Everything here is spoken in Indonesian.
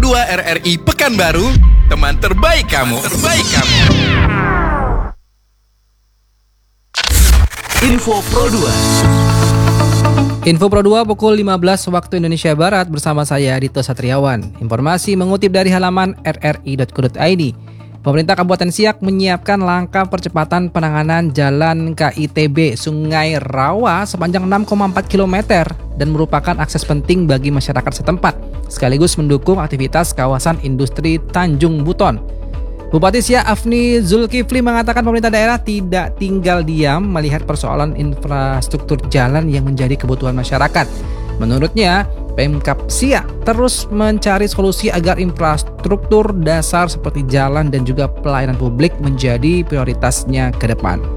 Pro 2 RRI Pekanbaru, teman terbaik kamu. Info Pro 2. Info Pro 2 pukul 15 waktu Indonesia Barat bersama saya Dito Satriawan. Informasi mengutip dari halaman rri.co.id. Pemerintah Kabupaten Siak menyiapkan langkah percepatan penanganan jalan KITB Sungai Rawa sepanjang 6,4 km dan merupakan akses penting bagi masyarakat setempat, sekaligus mendukung aktivitas kawasan industri Tanjung Buton. Bupati Siak Afni Zulkifli mengatakan pemerintah daerah tidak tinggal diam melihat persoalan infrastruktur jalan yang menjadi kebutuhan masyarakat. Menurutnya, Pemkab Siak terus mencari solusi agar infrastruktur dasar seperti jalan dan juga pelayanan publik menjadi prioritasnya ke depan.